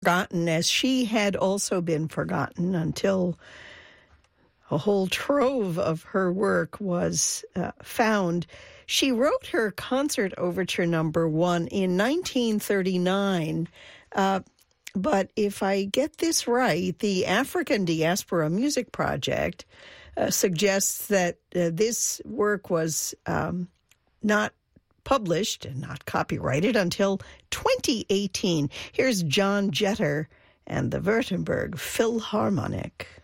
forgotten, as she had also been forgotten until a whole trove of her work was found. She wrote her Concert Overture Number 1 in 1939. But if I get this right, the African Diaspora Music Project suggests that this work was not published and not copyrighted until 2018. Here's John Jetter and the Württemberg Philharmonic.